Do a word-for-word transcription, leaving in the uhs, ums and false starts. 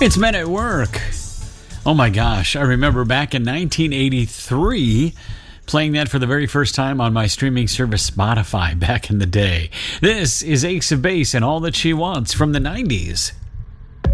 It's Men at Work. Oh my gosh, I remember back in nineteen eighty-three playing that for the very first time on my streaming service Spotify back in the day. This is Ace of Base and All That She Wants from the nineties.